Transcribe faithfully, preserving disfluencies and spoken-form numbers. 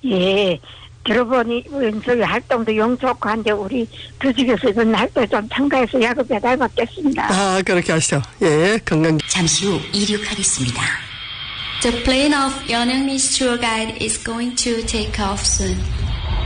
예. 들어보니 저기 활동도 영 좋고 한데 우리 두 집에서 이런 활동 좀 참가해서 야구 배달 받겠습니다. 아, 그렇게 하시죠. 예, 건강. 잠시 후 이륙하겠습니다. The plane of Yeonheung-mi's tour guide is going to take off soon.